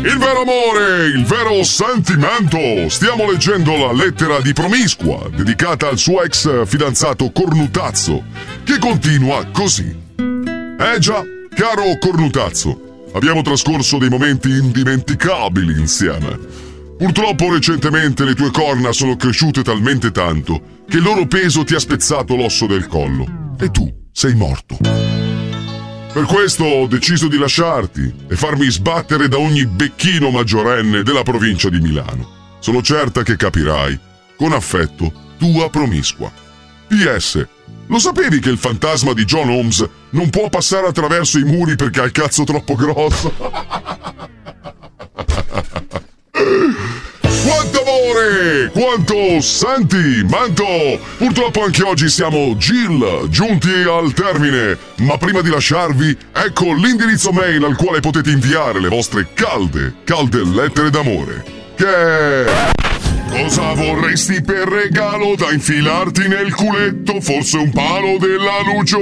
Il vero amore, il vero sentimento. Stiamo leggendo la lettera di Promiscua, dedicata al suo ex fidanzato Cornutazzo, che continua così. Già, caro Cornutazzo, abbiamo trascorso dei momenti indimenticabili insieme. Purtroppo recentemente le tue corna sono cresciute talmente tanto che il loro peso ti ha spezzato l'osso del collo e tu sei morto. Per questo ho deciso di lasciarti e farmi sbattere da ogni becchino maggiorenne della provincia di Milano. Sono certa che capirai. Con affetto, tua Promiscua. PS. Lo sapevi che il fantasma di John Holmes non può passare attraverso i muri perché ha il cazzo troppo grosso? Quanto amore! Quanto sentimento! Purtroppo anche oggi siamo giunti al termine, ma prima di lasciarvi, ecco l'indirizzo mail al quale potete inviare le vostre calde lettere d'amore. Che... Cosa vorresti per regalo da infilarti nel culetto? Forse un palo della luce